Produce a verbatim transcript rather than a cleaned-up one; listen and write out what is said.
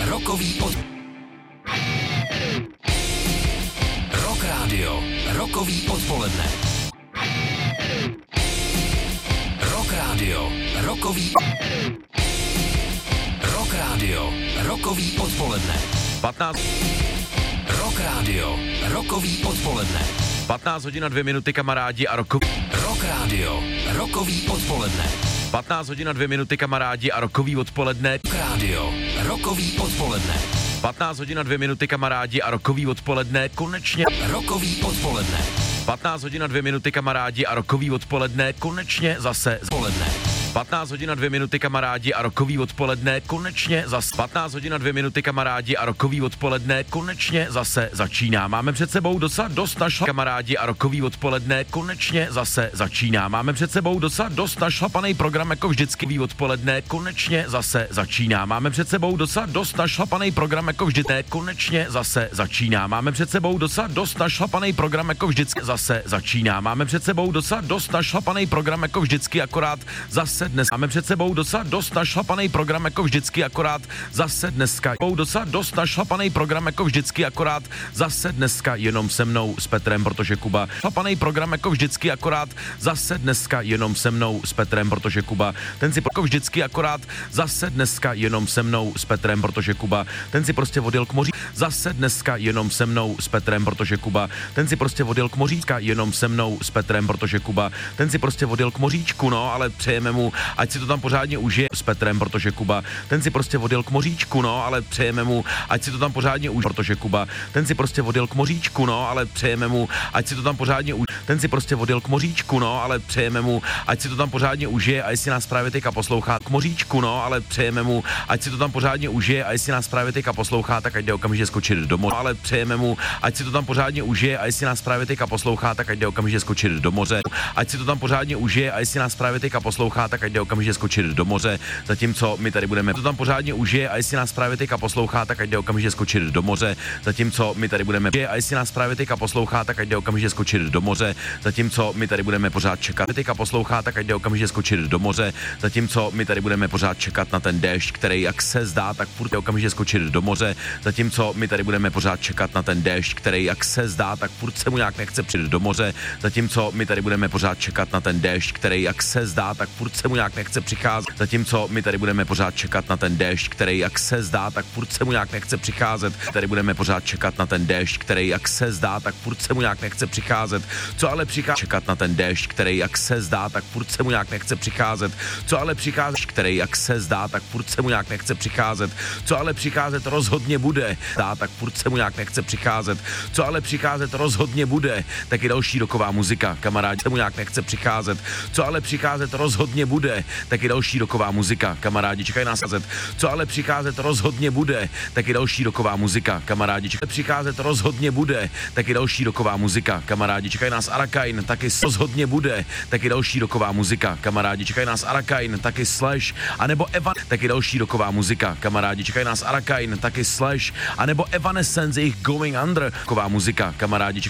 Rokový od... Rock Radio. Rokový odpoledne. Rock Radio. Rokový... Rock Radio. Rokový odpoledne. patnáct Rock Radio. Rokový odpoledne. patnáct hodin a dvě minuty, kamarádi, a rokový... Rock Radio. Rokový odpoledne. patnáct hodin a dvě minuty, kamarádi, a rokový odpoledne. Rock Radio. Rokový odpoledne. patnáct hodin a dvě minuty, kamarádi, a rokový odpoledne. Konečně. Rokový odpoledne. patnáct hodin a dvě minuty, kamarádi, a rokový odpoledne. Konečně zase. Odpoledne. patnáct hodin a dvě minuty, kamarádi, a rokový odpoledne. Konečně zase. patnáct hodin a dvě minuty, kamarádi, a rokový odpoledne. Konečně zase začíná. Máme před sebou docela dost našla... Kamarádi, a rokový odpoledne. Konečně zase začíná. Máme před sebou docela dost našlapaný program, jako vždycky. Rokový odpoledne. Konečně zase začíná. Máme před sebou docela dost našlapaný program, jako vždy. Ne, konečně zase začíná. Máme před sebou docela dost našlapaný program, jako vždycky. Zase začíná. Máme před sebou docela dost našlapaný program, jako vždycky, akorát zase dnes. Máme před sebou docela dost našlapaný program, jako vždycky, akorát zase dneska. Máme docela dost našlapaný program, jako vždycky, akorát zase dneska jenom se mnou s Petrem, protože Kuba. Šlapaný program, jako vždycky, akorát zase dneska jenom se mnou s Petrem, protože Kuba. Ten si jako vždycky, akorát zase dneska jenom se mnou s Petrem, protože Kuba. Ten si prostě odjel k moří. Zase dneska jenom se mnou s Petrem, protože Kuba. Ten si prostě odjel k moříčka jenom se mnou s Petrem, protože Kuba. Ten si prostě odjel k moříčku, no, ale přejeme mu, ať si to tam pořádně užije s Petrem, protože Kuba. Ten si prostě odjel k moříčku, no, ale přejeme mu, ať si to tam pořádně užije, protože Kuba. Ten si prostě odjel k moříčku, no, ale přejeme mu, ať si to tam pořádně užije. Ten si prostě odjel k moříčku, no, ale přejeme mu, ať si to tam pořádně užije, a jestli nás právě teďka poslouchá k moříčku, no, ale přejeme mu, ať si to tam pořádně užije, a jestli nás právě teďka poslouchá, tak ať jde okamžitě skočit do moře, ale přejeme mu, ať si to tam pořádně užije, a jestli nás právě teďka poslouchá, tak ať jde okamžitě skočit do moře, ať si to tam pořádně užije, a jestli nás právě teďka poslouchá, tak ať jde okamžitě skočit do moře, zatímco my tady budeme to tam pořádně užije, a jestli nás právě teďka poslouchá, tak ať jde okamžitě skočit do moře, zatímco my tady budeme a jestli nás právě teďka poslouchá, tak ať jde okamžitě skočit do moře, zatímco my tady budeme pořád čekat. Teďka poslouchá, tak ať jde okamžitě skočit do moře, zatímco my tady budeme pořád čekat na ten déšť, který jak se zdá, tak furt okamžitě skočit do moře, zatímco my tady budeme pořád čekat na ten déšť, který jak se zdá, tak furt se mu nějak nechce přijít do moře, zatímco my tady budeme pořád čekat na ten déšť, který jak se zdá, tak furt se mu nějak nechce přicházet, zatímco my tady budeme pořád čekat na ten déšť, který jak se zdá, tak furt se mu nějak nechce přicházet, tady budeme pořád čekat na ten déšť, který jak se zdá, tak furt se mu nějak nechce přicházet, co ale přichází čekat na ten déšť, který jak se zdá, tak furt se mu nějak nechce přicházet, co ale přichází, který jak se zdá, tak furt se mu nějak nechce přicházet, co ale přicházet rozhodně bude, zdá, tak furt se mu nějak nechce přicházet, co ale přicházet rozhodně bude, tak i další roková muzika, kamarádi, se mu nějak nechce přicházet, co ale přicházet rozhodně bude, tak i další roková muzika, kamarádi, čekají nás sazet, co ale přicházet rozhodně bude, tak i další roková muzika, kamarádi, čekají přicházet rozhodně bude, tak i další roková muzika, kamarádi, čekají nás Arakain, taky rozhodně bude, tak i další roková muzika, kamarádi, čekají nás Arakain, taky Slash, anebo Evan, taky další roková muzika, kamarádi, čekají nás Arakain, taky Slash, anebo Evanescence, jejich Going Under, roková muzika, kamarádi,